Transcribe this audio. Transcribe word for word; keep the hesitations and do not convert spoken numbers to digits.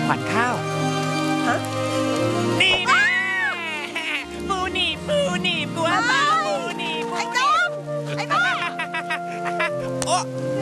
ขวัญข้าวฮะนี่นะปูหนีบปูหนีบกลัวเปล่าปูหนีบปูหนีบไอ้ต้อมไอ้ต้อมโอ้